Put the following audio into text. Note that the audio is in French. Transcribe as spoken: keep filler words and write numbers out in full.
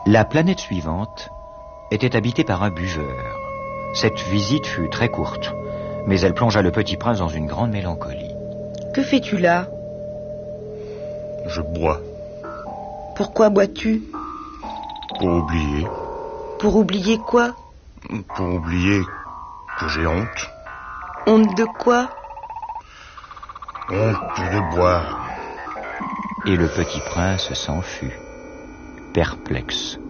La planète suivante était habitée par un buveur. Cette visite fut très courte, mais elle plongea le petit prince dans une grande mélancolie. Que fais-tu là? Je bois. Pourquoi bois-tu? Pour oublier. Pour oublier quoi? Pour oublier que j'ai honte. Honte de quoi? Honte de boire. Et le petit prince s'en fut, perplexe.